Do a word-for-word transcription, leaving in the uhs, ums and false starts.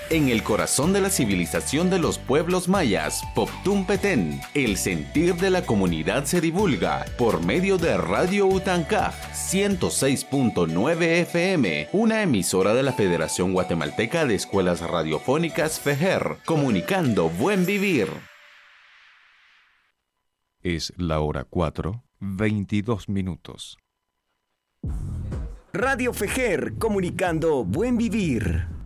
En el corazón de la civilización de los pueblos mayas, Poptún Petén, el sentir de la comunidad se divulga por medio de Radio Utancaj ciento seis punto nueve F M, una emisora de la Federación Guatemalteca de Escuelas Radiofónicas FEJER, comunicando buen vivir. Es la hora cuatro, veintidós minutos. Radio FEJER, comunicando buen vivir.